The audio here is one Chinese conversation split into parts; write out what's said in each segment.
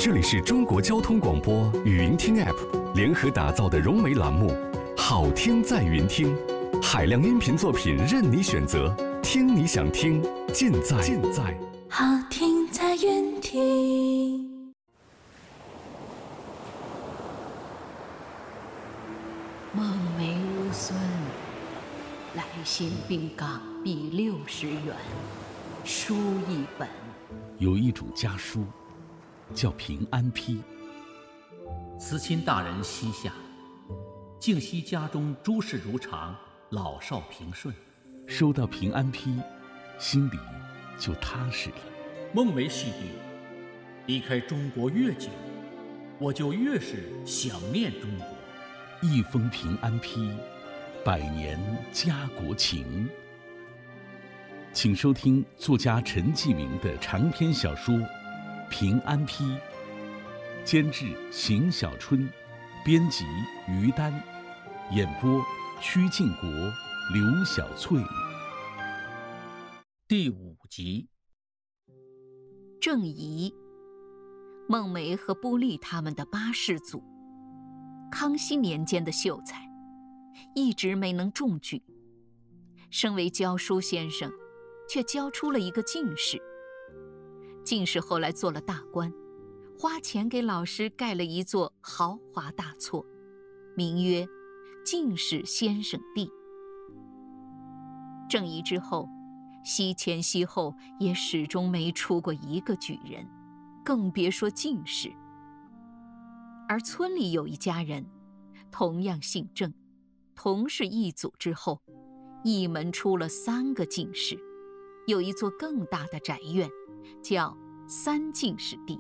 这里是中国交通广播语音听 App 联合打造的融媒栏目《好听在云听》，海量音频作品任你选择，听你想听，尽在好听在云听。 孟梅无孙，来信并港币60元，书一本。 有一主家书，叫平安批。 慈亲大人膝下，敬惜家中诸事如常，老少平顺。 收到平安批，心里就踏实了。 孟梅系弟，离开中国越久，我就越是想念中国。 一封平安批，100年家国情。请收听作家陈继明的长篇小说《平安批》，监制邢小春，编辑于丹，演播曲靖国、刘小翠。 第5集。 郑仪、孟梅和布利他们的8世祖，康熙年间的秀才，一直没能中举。身为教书先生，却教出了一个进士。进士后来做了大官，花钱给老师盖了一座豪华大厝，名曰进士先生第。郑仪之后，西前西后也始终没出过一个举人，更别说进士。而村里有一家人，同样姓郑，同是一祖之后，一门出了3个进士，有一座更大的宅院，叫3进士第。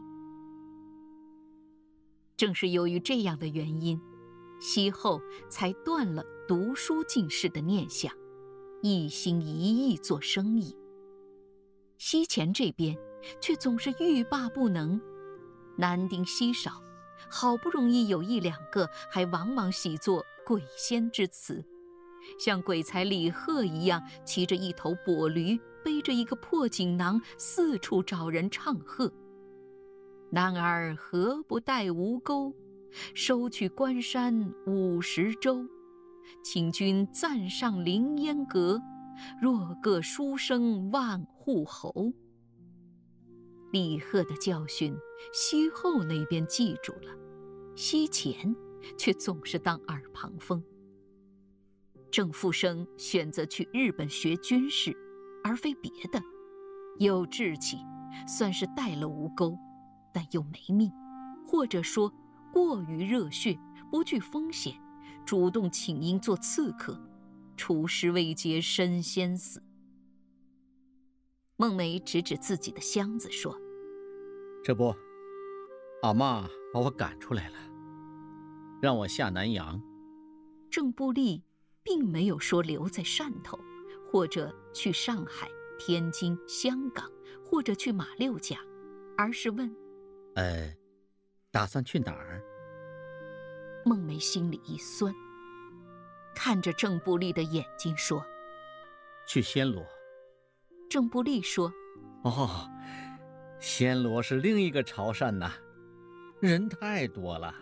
正是由于这样的原因，西后才断了读书进士的念想，一心一意做生意。西前这边却总是欲罢不能，男丁稀少，好不容易有1-2个，还往往喜作鬼仙之词，像鬼才李贺一样，骑着一头跛驴，背着一个破锦囊，四处找人唱和。男儿何不带吴钩，收取关山50州。请君暂上凌烟阁，若个书生万户侯。李贺的教训，西后那边记住了，西前却总是当耳旁风。郑复生选择去日本学军事，而非别的，有志气，算是带了吴钩，但又没命，或者说过于热血，不惧风险，主动请缨做刺客，出师未捷身先死。孟梅指指自己的箱子说： 这不，阿嬷把我赶出来了，让我下南洋。 郑布利并没有说留在汕头，或者去上海、天津、香港，或者去马六甲，而是问： 打算去哪儿？ 孟梅心里一酸，看着郑布利的眼睛说： 去暹罗。 郑布利说： 哦，暹罗是另一个潮汕呐，人太多了。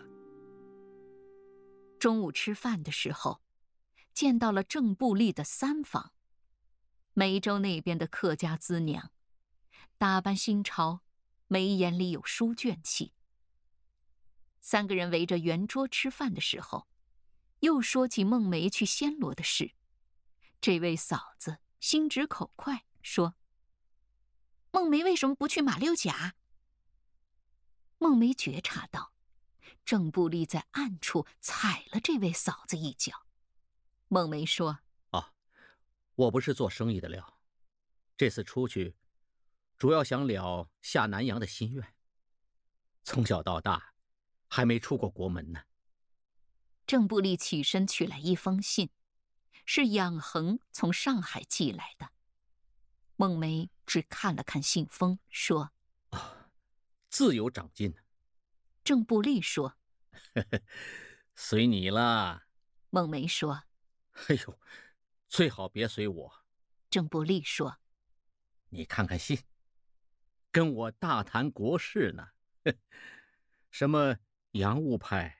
中午吃饭的时候，见到了郑布利的3房，梅州那边的客家资娘，打扮新潮，眉眼里有书卷气。3个人围着圆桌吃饭的时候，又说起孟梅去暹罗的事。这位嫂子心直口快，说：孟梅为什么不去马六甲？孟梅觉察到郑布利在暗处踩了这位嫂子一脚。孟梅说： 我不是做生意的料，这次出去主要想了下南洋的心愿。从小到大还没出过国门呢。 郑布利起身取来一封信，是养恒从上海寄来的。孟梅只看了看信封，说： 自有长进。 郑布利说： 随你了。 孟梅说： 哎呦，最好别随我。 郑布利说： 你看看信，跟我大谈国事呢。 什么洋务派、